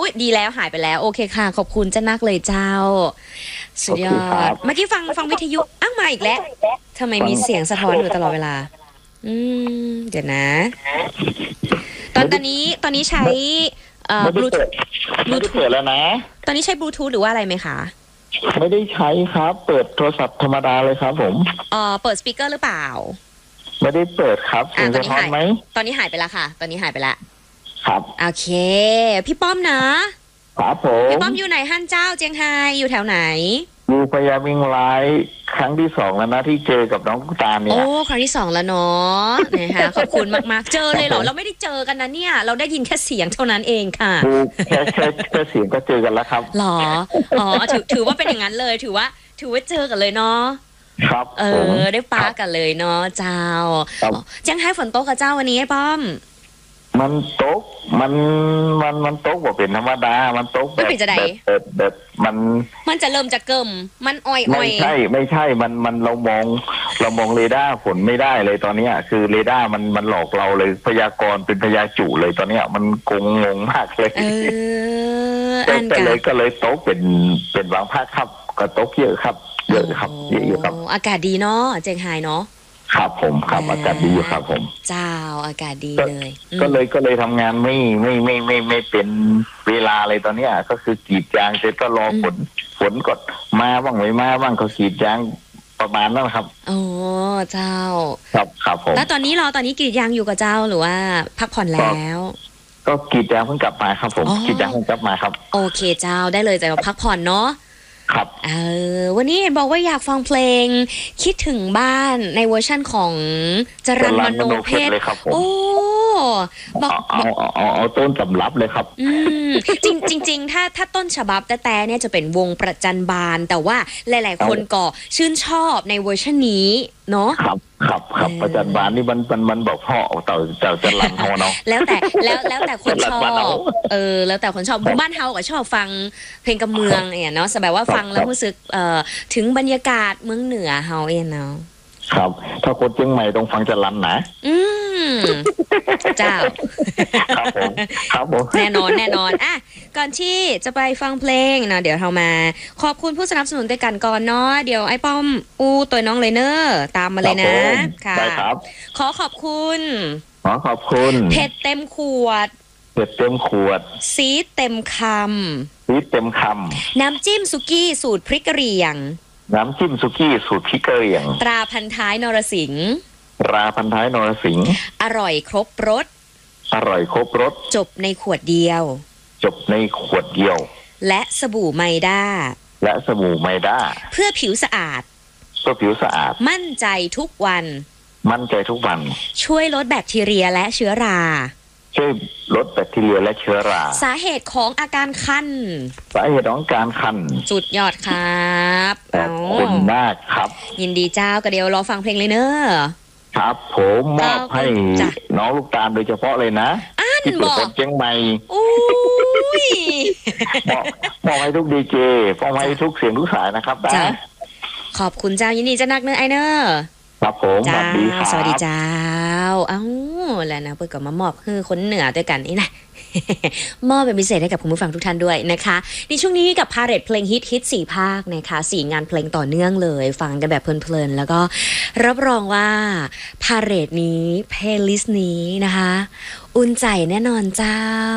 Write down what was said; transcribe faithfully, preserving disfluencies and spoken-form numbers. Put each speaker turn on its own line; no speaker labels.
อุ้ยดีแล้วหายไปแล้วโอเคค่ะขอบคุณเจ้านักเลยเจ้าสุดยอดเมื่อกี้ฟังฟังวิทยุอ้าวมาอีกแล้วทำไมมีเสียงสะท้อนอยู่ตลอดเวลาอืมเดี๋ยวนะตอนตอนนี้ตอนนี้ใช้เอ่อบลูทูธบลูทูธ
แล้วนะ
ตอนนี้ใช้บลูทูธหรือว่าอะไรไหมคะ
ไม่ได้ใช้ครับเปิดโทรศัพท์ธรรมดาเลยครับผม
เอ่อเปิดสปีกเกอร์หรือเปล่า
ไม่ได้เปิดครับเสียงสะท้อนไหม
ตอนนี้หายไปแล้วค่ะตอนนี้หายไปแล้ว
ครับ
โอเคพี่ป้อมนะครับ
ผม
พี่ป้อมอยู่ไหนฮั่นเจ้าเจียงไฮ้อยู่แถวไหน
อยู่พยามิงไลท์ครั้งที่สองแล้วนะที่เจอกับน้องตุ๊กตาเนี่ย
โอ้ครั้งที่สองแล้วเนาะนะคะขอบคุณมากๆเจอเลยเหรอเราไม่ได้เจอกันนะเนี่ยเราได้ยินแค่เสียงเท่านั้นเองค่ะ
แค่แค่แค่เสียงก็เจอกันแล้วครับ
หรออ๋อถือถือว่าเป็นอย่างนั้นเลยถือว่าถือว่าเจอกันเลยเนาะ
ครับ
เออได้ปากันเลยเนาะเจ้าเจียงไฮ้ฝนตกกับเจ้าวันนี้ไอ้ป้อม
มันตกมันมันมันตกแบบเป็นธรรมดามันตกแบบแบบแบบมัน
มันจะเริ่มจะเกิ่มมันอ่อยๆ
ไม่ใช่ไม่ใช่มันมันเรามองเรามองเรดาร์ฝนไม่ได้เลยตอนนี้คือเรดาร์มันมันหลอกเราเลยพยากรณ์เป็นพยาจุเลยตอนนี้มันกงงงมากเลย
เออ
ก็เลยก็เลยตกเป็นเป็นบางภาคครับก็ตกเยอะครับเยอะครับเยอะอยู่ครับ
อากาศดีเนาะเจียงไฮ้เนาะ
ครับผมครับอากาศดีอยู่ครับผม
เจ้าอากาศดีเลย
ก็เลยก็เลยทำงานไม่ไม่ไม่ไม่ไม่เป็นเวลาเลยตอนนี้ก็คือกรีดยางเสร็จก็รอฝนฝนก็มาบ้างไม่มาบ้างก็กรีดยางประมาณนั้นครับ
โอ้เจ้า
ครับครับผม
แล้วตอนนี้รอตอนนี้กรีดยางอยู่กับเจ้าหรือว่าพักผ่อนแล้ว
ก็กรีดยางเพิ่งกลับมาครับผมกรีดยางเพิ่งกลับมาครับ
โอเคเจ้าได้เลยแต่เราพักผ่อนเนาะ
ครับ
เออวันนี้เห็นบอกว่าอยากฟังเพลงคิดถึงบ้านในเวอร์ชั่นของจรัญมโนเพชรโอ้
บอกเอาเอาเอาต้นสำรับเลยครับ
อืมจริงจริงจริงถ้าถ้าต้นฉบับแต่แต่เนี่ยจะเป็นวงประจันบานแต่ว่าหลายๆคนก็ชื่นชอบในเวอร์ชันนี้เนาะ
ครับครับครับประจันบานนี่มันมันมันบอกพ่อเต่าเต่าจรัญเฮาเนาะ
แล้วแต่แล้วแล้วแต่คนชอบเออแล้วแต่คนชอบบ้านเฮาก็ชอบฟังเพลงกำเมืองเนี่ยเนาะสบายว่าฟังแล้วรู้สึกเอ่อถึงบรรยากาศเมืองเหนือเฮาเองเนาะ
ครับถ้าคนเชียงใหม่ต้องฟังจรัญนะ
อืมเจ้า
ครับผมครับผม
แน่นอนแน่นอนอ่ะก่อนที่จะไปฟังเพลงเนาะเดี๋ยวเรามาขอบคุณผู้สนับสนุนด้วยกันก่อนเนาะเดี๋ยวไอ้ป้อมอูตัวน้องเลยเนอร์ตามมาเลยนะค่ะ
ได้ครับ
ขอขอบคุณ
ขอขอบคุณ
เผ็ดเต็มขวด
เผ็ดเต็มขวด
ซีดเต็มคำ
ซีดเต็มคำ
น้ำจิ้มสุกี้สูตรพริกกะเหรี่ยง
น้ำจิ้มสุกี้สูตรพริกกะเหรี่ยง
ตราพันท้ายนรสิงห์
ตราพันท้ายนรสิงห์
อร่อยครบรส
อร่อยครบรส
จบในขวดเดียว
จบในขวดเดียว
และสบู่ไมด้า
และสบู่ไมด้า
เพื่อผิวสะอาด
เพื่อผิวสะอาด
มั่นใจทุกวัน
มั่นใจทุกวัน
ช่วยลดแบคทีเรียและเชื้อรา
ช่วยลดแบคทีเรียและเชื้อรา
สาเหตุของอาการคัน
สาเหตุของการคัน
สุดยอดครับ
ขอบคุณมากครับ
ยินดีเจ้าก็เดี๋ยวรอฟังเพลงเลยเนอะ
ครับผมมอบให้น้องลูกตาลโดยเฉพาะเลยนะที่เปิดเป็นเชียงใหม่
อุ้ย
มอบให้ทุกดีเจมอบให้ทุกเสียงทุกสายนะครับจ้า
ขอบคุณเจ้ายินดีจะนักเนอะไอเนอร์
ครับผมสวัสดีครับ
สวัสดีเจ้าเอ้าแล้วนะเปิดก็มามอบคือคนเหนือด้วยกันนี่นะมอบเป็นพิเศษให้กับคุณผู้ฟังทุกท่านด้วยนะคะในช่วงนี้กับพาเรดเพลงฮิตฮิตสี่ภาคนะคะสี่งานเพลงต่อเนื่องเลยฟังกันแบบเพลินๆแล้วก็รับรองว่าพาเรดนี้เพลย์ลิสต์นี้นะคะอุ่นใจแน่นอนเจ้า